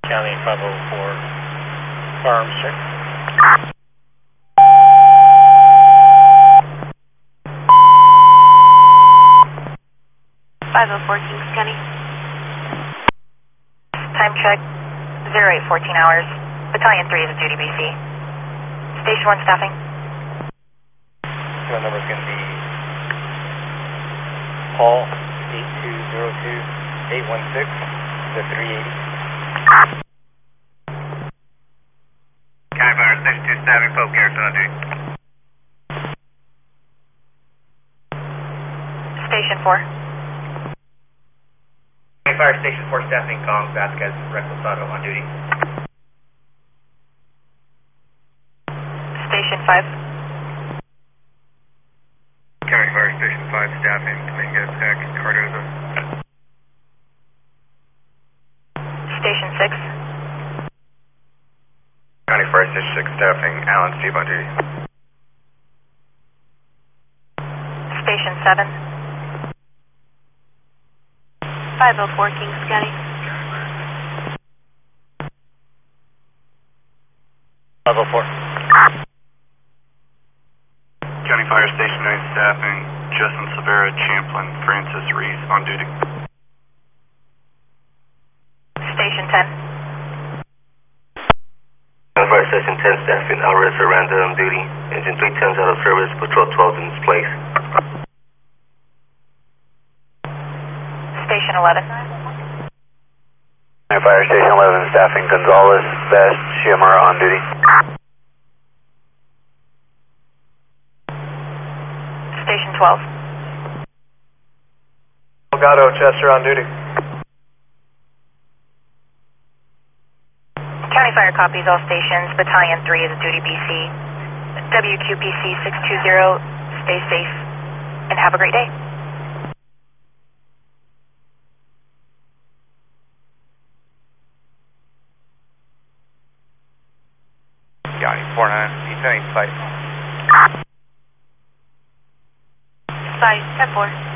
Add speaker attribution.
Speaker 1: County 504, firearms check.
Speaker 2: 504 Kings County. Time check, 0814 hours. Battalion 3 is duty BC. Station 1 staffing.
Speaker 1: So the number is going to be Paul 8202-816 to 380.
Speaker 3: County Fire Station 2 staffing, Pope Garrison on duty.
Speaker 2: Station 4.
Speaker 3: County Fire Station 4 staffing, Gong Vasquez, Reckless on duty.
Speaker 2: Station 5.
Speaker 3: County Fire Station 5 staffing, Dominguez Heck, Cardozo.
Speaker 2: Station 6.
Speaker 3: County Fire Station 6 staffing, Alan Steve on duty.
Speaker 2: Station 7. 504 Kings County.
Speaker 1: 504.
Speaker 3: County Fire Station 9 staffing, Justin Silvera, Champlin, Francis Reese on duty.
Speaker 2: Station 10.
Speaker 4: County Fire Station 10 staffing, Alvarez Aranda on duty. Engine 310's out of service, patrol 12 in its place.
Speaker 2: Station 11.
Speaker 5: County Fire Station 11 staffing, Gonzalez, Vest, Shiomura on duty.
Speaker 2: Station 12.
Speaker 5: Delgado, Chester on duty.
Speaker 2: County Fire copies all stations. Battalion 3 is duty BC. WQPC 620, stay safe and have a great day.
Speaker 3: County 49, descending site.
Speaker 2: Site 10-4.